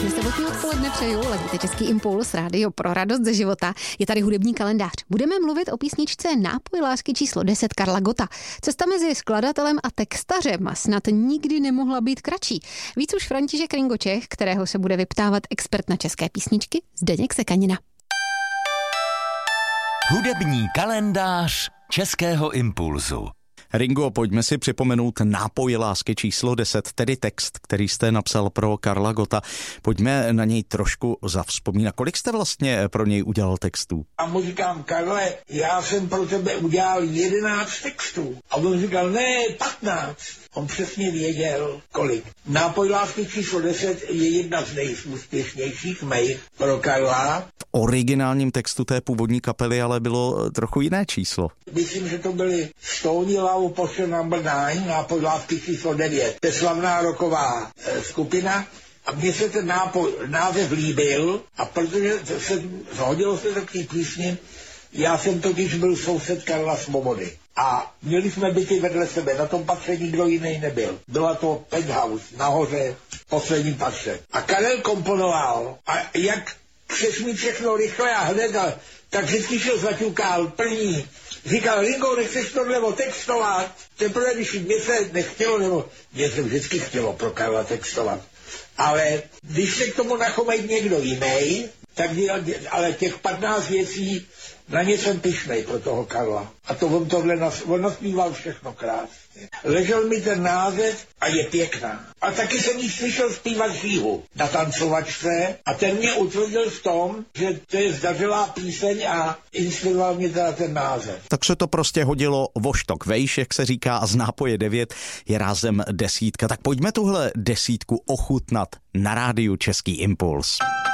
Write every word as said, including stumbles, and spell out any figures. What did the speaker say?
Krásné sobotní odpoledne přeju, ladíte Český impuls, rádio pro radost ze života. Je tady hudební kalendář. Budeme mluvit o písničce Nápoj lásky číslo deset Karla Gotta. Cesta mezi skladatelem a textařem snad nikdy nemohla být kratší. Víc už František Ringočech, kterého se bude vyptávat expert na české písničky Zdeněk Sekanina. Hudební kalendář Českého impulzu. Ringo, pojďme si připomenout Nápoj lásky číslo deset, tedy text, který jste napsal pro Karla Gotta. Pojďme na něj trošku zavzpomínat. Kolik jste vlastně pro něj udělal textů? A mu říkám, Karle, já jsem pro tebe udělal jedenáct textů. A on říkal, ne, patnáct. On přesně věděl, kolik. Nápoj lásky číslo deset je jedna z nejúspěšnějších mých pro Karla. V originálním textu té původní kapely ale bylo trochu jiné číslo. Myslím, že to byly Stony Love Potion number nine, Nápoj lásky číslo devět. To je slavná rocková e, skupina. A mně se ten nápoj, název líbil, a protože se zhodilo se takový písně, já jsem totiž byl soused Karla Svobody. A měli jsme byty vedle sebe, na tom patře nikdo jiný nebyl. Byla to penthouse, nahoře, poslední patře. A Karel komponoval, a jak chceš mít všechno rychle a hned, a, tak vždycky šel zaťukal první. Říkal, Ringo, nechceš tohle otextovat? Teprve, když mě se nechtělo, nebo mě se vždycky chtělo pro Karla textovat. Ale když se k tomu nachomejt někdo jiný, tak dělal, ale těch patnáct věcí, na ně jsem pyšnej pro toho Karla. A to on tohle, nas, on naspíval všechno krásně. Ležel mi ten název a je pěkná. A taky jsem jí slyšel zpívat živu na tancovačce a ten mě utvrdil v tom, že to je zdařilá píseň a inspiroval mě teda ten název. Tak se to prostě hodilo voštok vejš, jak se říká, a z nápoje devět je rázem desítka. Tak pojďme tuhle desítku ochutnat na rádiu Český impuls.